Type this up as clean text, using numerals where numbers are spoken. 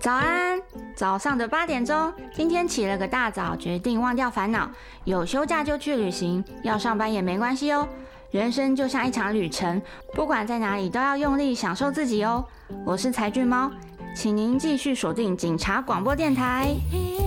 早安，早上的8点钟，今天起了个大早，决定忘掉烦恼，有休假就去旅行，要上班也没关系哦。人生就像一场旅程，不管在哪里都要用力享受自己哦。我是柴俊猫，请您继续锁定警察广播电台。